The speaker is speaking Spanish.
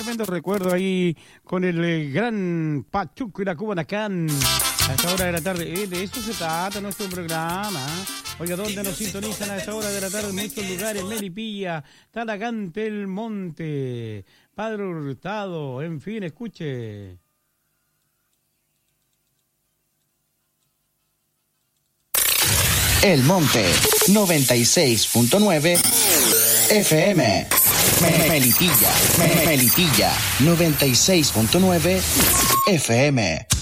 tremendo recuerdo ahí con el gran Pachuco y la Cubanacán. A esta hora de la tarde, de eso se trata nuestro programa. Oiga, ¿dónde nos sintonizan a esta hora de la tarde? En muchos lugares, Melipilla, Talagante, El Monte, Padre Hurtado, en fin, escuche. El Monte, 96.9 FM. Melipilla, 96.9 FM.